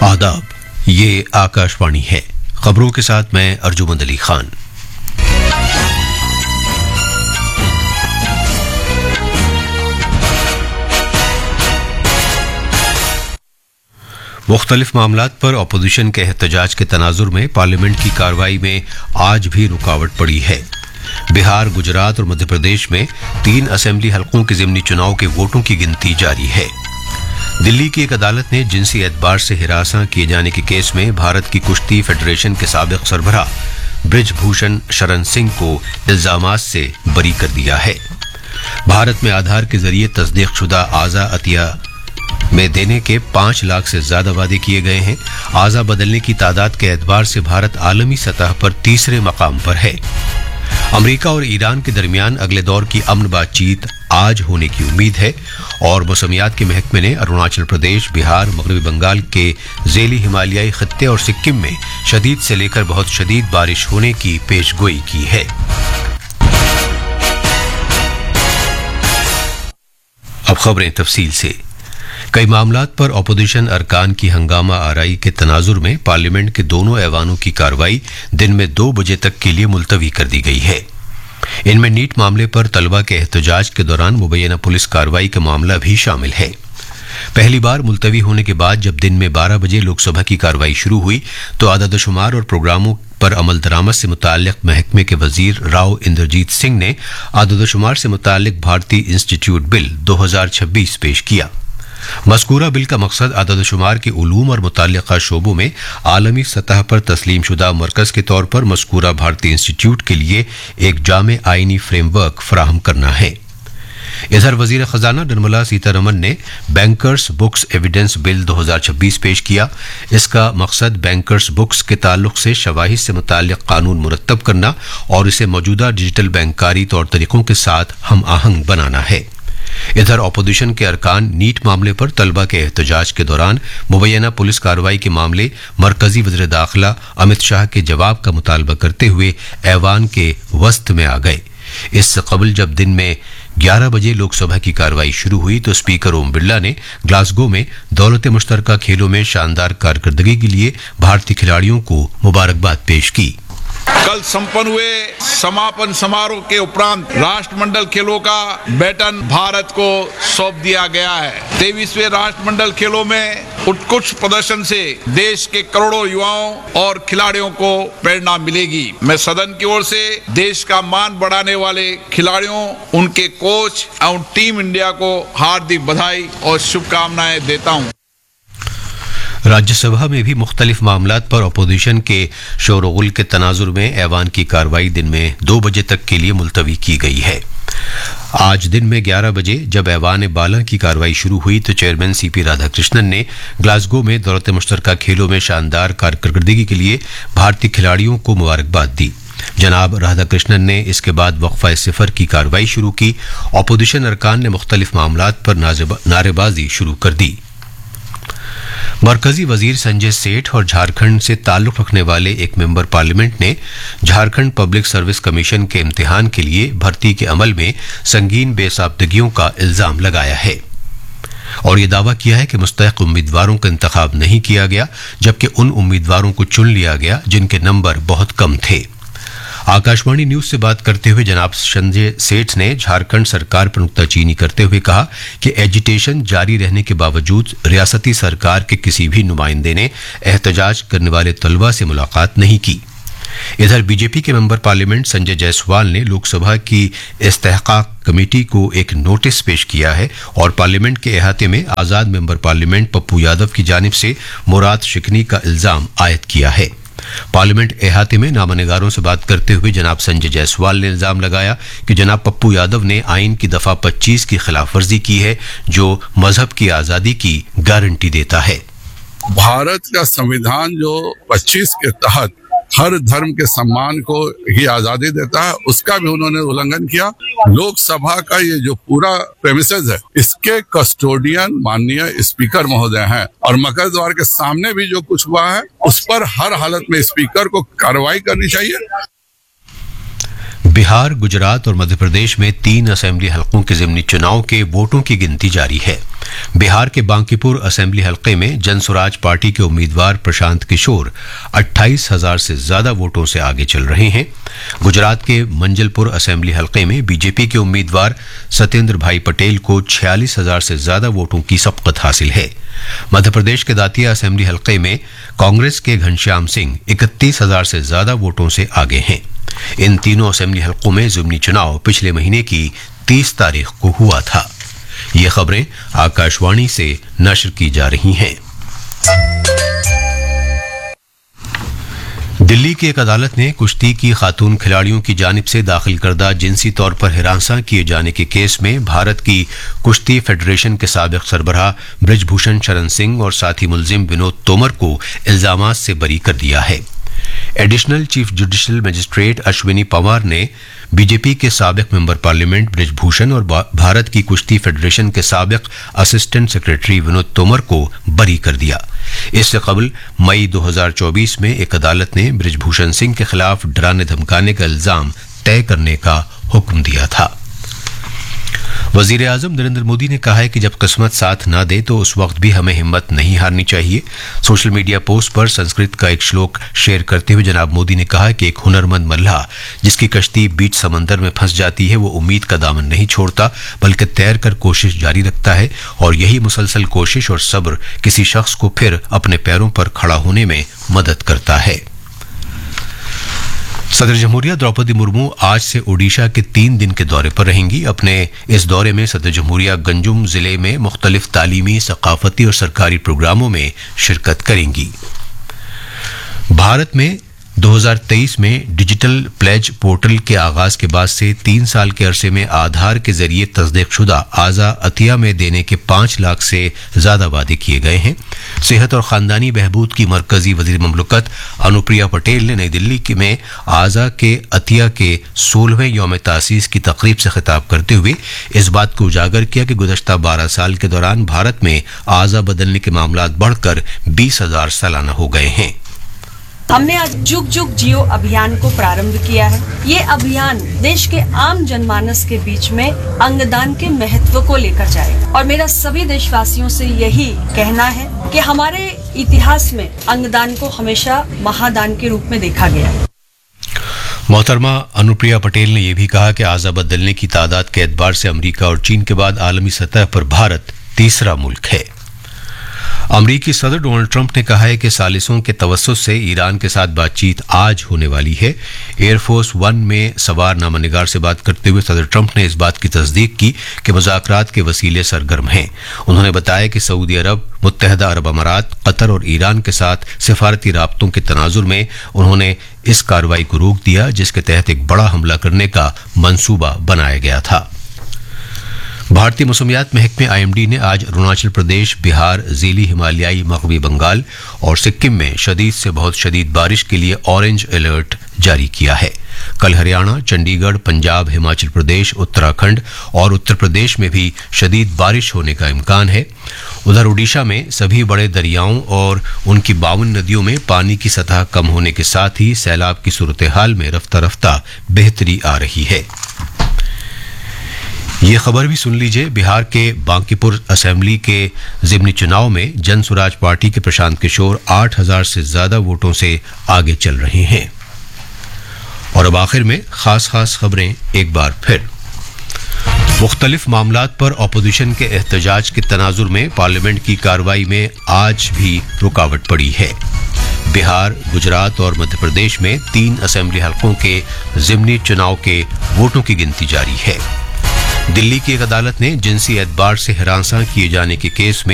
आदाब, ये आकाशवाणी है। खबरों के साथ मैं अर्जुमंद अली खान। मुख्तलिफ मामलात पर अपोजिशन के एहतजाज के तनाजुर में पार्लियामेंट की कार्रवाई में आज भी रुकावट पड़ी है। बिहार, गुजरात और मध्य प्रदेश में 3 असेंबली हलकों के ज़िमनी चुनाव के वोटों की गिनती जारी है। दिल्ली की एक अदालत ने जिनसी एतबार से हिरासत किए जाने के केस में भारत की कुश्ती फेडरेशन के साबिक सरबराह ब्रिजभूषण शरण सिंह को इल्जामात से बरी कर दिया है। भारत में आधार के जरिए तस्दीकशुदा आज़ा अतिया में देने के 5 लाख से ज्यादा वादे किए गए हैं। आज़ा बदलने की तादाद के एतबार से भारत आलमी सतह पर तीसरे मकाम पर है। अमेरिका और ईरान के दरमियान अगले दौर की अमन बातचीत आज होने की उम्मीद है और मौसमियात के महकमे ने अरुणाचल प्रदेश, बिहार, मगरबी बंगाल के ज़ेली हिमालयाई खत्ते और सिक्किम में शदीद से लेकर बहुत शदीद बारिश होने की पेशगोई की है। अब खबरें तफसील से। कई मामलात पर अपोजिशन अरकान की हंगामा आराई के तनाजुर में पार्लियामेंट के दोनों ऐवानों की कार्रवाई दिन में 2 बजे तक के लिए मुलतवी कर दी गई है। इनमें नीट मामले पर तलबा के एहतजाज के दौरान मुबैना पुलिस कार्रवाई का मामला भी शामिल है। पहली बार मुलतवी होने के बाद जब दिन में 12 बजे लोकसभा की कार्रवाई शुरू हुई तो आददशुमार और प्रोग्रामों पर अमल दरामद से मुताल्लिक महकमे के वजीर राव इंद्रजीत सिंह ने आददशुमार से मुताल्लिक भारतीय इंस्टीट्यूट बिल 2026 पेश किया। मज़कूरा बिल का मकसद आददशुमार के उलूम और मुताल्लिका शोबों में आलमी सतह पर तस्लीमशुदा मरकज़ के तौर पर मज़कूरा भारतीय इंस्टीट्यूट के लिए एक जामे आइनी फ्रेमवर्क फराहम करना है। इधर वज़ीर ख़जाना निर्मला सीतारमण ने बैंकर्स बुक्स एविडेंस बिल 2026 पेश किया। इसका मकसद बैंकर्स बुक्स के ताल्लुक से शवाहिद से मुताल्लिक कानून मुरत्तब करना और इसे मौजूदा डिजिटल बैंकारी तौर तरीकों के साथ हम आहंग बनाना है। इधर अपोजिशन के अरकान नीट मामले पर तलबा के एहतजाज के दौरान मुबैना पुलिस कार्रवाई के मामले मरकजी वज़ीर दाखिला अमित शाह के जवाब का मुतालबा करते हुए ऐवान के वस्त में आ गए। इससे कबल जब दिन में 11 बजे लोकसभा की कार्रवाई शुरू हुई तो स्पीकर ओम बिरला ने ग्लासगो में दौलत मुश्तरका खेलों में शानदार कारकर्दगी के लिए भारतीय खिलाड़ियों को मुबारकबाद पेश की। कल संपन्न हुए समापन समारोह के उपरांत राष्ट्रमंडल खेलों का बैटन भारत को सौंप दिया गया है। 23वें राष्ट्रमंडल खेलों में उत्कृष्ट प्रदर्शन से देश के करोड़ों युवाओं और खिलाड़ियों को प्रेरणा मिलेगी। मैं सदन की ओर से देश का मान बढ़ाने वाले खिलाड़ियों, उनके कोच और टीम इंडिया को हार्दिक बधाई और शुभकामनाएं देता हूं। राज्यसभा में भी मुख्तलिफ मामलात पर अपोजिशन के शोरगुल के तनाजुर में ऐवान की कार्रवाई दिन में 2 बजे तक के लिए मुलतवी की गई है। आज दिन में 11 बजे जब ऐवान बाला की कार्रवाई शुरू हुई तो चेयरमैन सीपी राधाकृष्णन ने ग्लासगो में दौलत मुश्तरका खेलों में शानदार कारकर्दगी के लिए भारतीय खिलाड़ियों को मुबारकबाद दी। जनाब राधाकृष्णन ने इसके बाद वक्फा सिफर की कार्रवाई शुरू की। अपोजिशन अरकान ने मुख्तलिफ मामलात पर नारेबाजी शुरू कर दी। मरकजी वजीर संजय सेठ और झारखंड से ताल्लुक रखने वाले एक मेंबर पार्लियामेंट ने झारखंड पब्लिक सर्विस कमीशन के इम्तिहान के लिए भर्ती के अमल में संगीन बेसाबदगियों का इल्जाम लगाया है और ये दावा किया है कि मुस्तहिक उम्मीदवारों का इंतखाब नहीं किया गया जबकि उन उम्मीदवारों को चुन लिया गया जिनके नंबर बहुत कम थे। आकाशवाणी न्यूज से बात करते हुए जनाब संजय सेठ ने झारखंड सरकार पर नुक्ताचीनी करते हुए कहा कि एजिटेशन जारी रहने के बावजूद रियासती सरकार के किसी भी नुमाइंदे ने एहतजाज करने वाले तलबा से मुलाकात नहीं की। इधर बीजेपी के मेंबर पार्लियामेंट संजय जायसवाल ने लोकसभा की इस्तेहकाक कमेटी को एक नोटिस पेश किया है और पार्लियामेंट के अहाते में आजाद मेंबर पार्लियामेंट पप्पू यादव की जानिब से मुराद शिकनी का इल्जाम आयद किया है। पार्लियामेंट अहाते में नामनिगारों से बात करते हुए जनाब संजय जायसवाल ने इल्जाम लगाया कि जनाब पप्पू यादव ने आइन की दफा 25 की खिलाफ वर्जी की है जो मजहब की आजादी की गारंटी देता है। भारत का संविधान जो 25 के तहत हर धर्म के सम्मान को ही आजादी देता है, उसका भी उन्होंने उल्लंघन किया। लोकसभा का ये जो पूरा प्रेमिसेस है, इसके कस्टोडियन माननीय स्पीकर महोदय हैं और मकर द्वार के सामने भी जो कुछ हुआ है उस पर हर हालत में स्पीकर को कार्रवाई करनी चाहिए। बिहार, गुजरात और मध्य प्रदेश में 3 असेंबली हलकों के ज़िमनी चुनाव के वोटों की गिनती जारी है। बिहार के बांकीपुर असेंबली हलके में जनसुराज पार्टी के उम्मीदवार प्रशांत किशोर 28,000 से ज्यादा वोटों से आगे चल रहे हैं। गुजरात के मंजलपुर असेंबली हलके में बीजेपी के उम्मीदवार सत्येंद्र भाई पटेल को 46,000 से ज्यादा वोटों की सबकत हासिल है। मध्य प्रदेश के दातिया असेंबली हलके में कांग्रेस के घनश्याम सिंह 31,000 से ज्यादा वोटों से आगे हैं। इन तीनों असेंबली हलकों में ज़िमनी चुनाव पिछले महीने की 30 तारीख को हुआ था। ये खबरें आकाशवाणी से नशर की जा रही हैं। दिल्ली की एक अदालत ने कुश्ती की खातून खिलाड़ियों की जानिब से दाखिल करदा जिनसी तौर पर हिरासत किए जाने के केस में भारत की कुश्ती फेडरेशन के साबिक सरबराह ब्रिजभूषण शरण सिंह और साथी मुलजिम विनोद तोमर को इल्जामात से बरी कर दिया है। Additional chief judicial magistrate Ashwini Pawar ने बीजेपी के साबिक मेंबर पार्लियामेंट ब्रिजभूषण और भारत की कुश्ती फेडरेशन के साबिक असिस्टेंट सेक्रेटरी विनोद तोमर को बरी कर दिया। इससे कबल मई 2024 में एक अदालत ने ब्रिजभूषण सिंह के खिलाफ डराने धमकाने का इल्जाम तय करने का हुक्म दिया था। वजीर आजम नरेंद्र मोदी ने कहा है कि जब किस्मत साथ ना दे तो उस वक्त भी हमें हिम्मत नहीं हारनी चाहिए। सोशल मीडिया पोस्ट पर संस्कृत का एक श्लोक शेयर करते हुए जनाब मोदी ने कहा कि एक हुनरमंद मल्लाह जिसकी कश्ती बीच समंदर में फंस जाती है वो उम्मीद का दामन नहीं छोड़ता बल्कि तैर कर कोशिश जारी रखता है और यही मुसलसल कोशिश और सब्र किसी शख्स को फिर अपने पैरों पर खड़ा होने में मदद करता है। सदर जमहूरिया द्रौपदी मुर्मू आज से ओडिशा के 3 दिन के दौरे पर रहेंगी। अपने इस दौरे में सदर जमहूरिया गंजुम जिले में मुख्तलिफ तालीमी, सकाफती और सरकारी प्रोग्रामों में शिरकत करेंगी। भारत में 2023 में डिजिटल प्लेज पोर्टल के आगाज के बाद से 3 साल के अरसे में आधार के जरिए तस्दीकशुदा आज़ा अतिया में देने के 5 लाख से ज्यादा वादे किए गए हैं। सेहत और खानदानी बहबूद की मरकजी वजीर ममलकत अनुप्रिया पटेल ने नई दिल्ली में आज़ा के अतिया के 16वें यौम तासीस की तकरीब से खिताब करते हुए इस बात को उजागर किया कि गुज़श्ता 12 साल के दौरान भारत में आज़ा बदलने के मामला बढ़कर 20,000 सालाना हो गए हैं। हमने आज जुग जुग जियो अभियान को प्रारंभ किया है। ये अभियान देश के आम जनमानस के बीच में अंगदान के महत्व को लेकर जाएगा और मेरा सभी देशवासियों से यही कहना है कि हमारे इतिहास में अंगदान को हमेशा महादान के रूप में देखा गया है। मोहतरमा अनुप्रिया पटेल ने यह भी कहा कि आज़ा बदलने की तादाद के एतबार से अमरीका और चीन के बाद आलमी सतह पर भारत तीसरा मुल्क है। अमरीकी सदर डोनाल्ड ट्रंप ने कहा है कि सालिसों के तवस्सुत से ईरान के साथ बातचीत आज होने वाली है। एयरफोर्स 1 में सवार नामानिगार से बात करते हुए सदर ट्रंप ने इस बात की तस्दीक की कि मुज़ाकरात के वसीले सरगर्म हैं। उन्होंने बताया कि सऊदी अरब, मुत्तहदा अरब अमारात, कतर और ईरान के साथ सिफारती राब्तों के तनाजुर में उन्होंने इस कार्रवाई को रोक दिया जिसके तहत एक बड़ा हमला करने का मंसूबा बनाया गया था। भारतीय मौसमियात महकमे IMD ने आज अरुणाचल प्रदेश, बिहार, ज़ीली हिमालयाई मग़रबी बंगाल और सिक्किम में शदीद से बहुत शदीद बारिश के लिए ऑरेंज अलर्ट जारी किया है। कल हरियाणा, चंडीगढ़, पंजाब, हिमाचल प्रदेश, उत्तराखंड और उत्तर प्रदेश में भी शदीद बारिश होने का इम्कान है। उधर ओडिशा में सभी बड़े दरियाओं और उनकी 52 नदियों में पानी की सतह कम होने के साथ ही सैलाब की सूरत हाल में रफ्ता रफ्ता बेहतरी आ रही है। ये खबर भी सुन लीजिए। बिहार के बांकीपुर असेंबली के ज़िमनी चुनाव में जनसुराज पार्टी के प्रशांत किशोर 8,000 से ज्यादा वोटों से आगे चल रहे हैं। और अब आखिर में खास खबरें एक बार फिर। मुख्तलिफ मामलात पर अपोजिशन के एहतजाज के तनाजुर में पार्लियामेंट की कार्रवाई में आज भी रुकावट पड़ी है। बिहार, गुजरात और मध्य प्रदेश में 3 असेंबली हलकों के ज़िमनी चुनाव के वोटों की गिनती जारी है। दिल्ली की एक अदालत ने जिनसी एतबार से हिरासत किए जाने के केस में